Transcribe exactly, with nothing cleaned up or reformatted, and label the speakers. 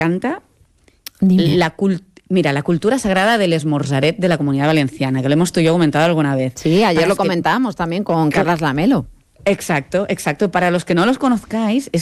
Speaker 1: encanta
Speaker 2: Dime.
Speaker 1: la cultura. Mira, la cultura sagrada del esmorzaret de la Comunidad Valenciana, que lo hemos tú y yo comentado alguna vez.
Speaker 2: Sí, ayer
Speaker 1: Para
Speaker 2: lo
Speaker 1: los que-
Speaker 2: comentábamos también con Carlas Lamelo.
Speaker 1: Exacto, exacto. Para los que no los conozcáis, es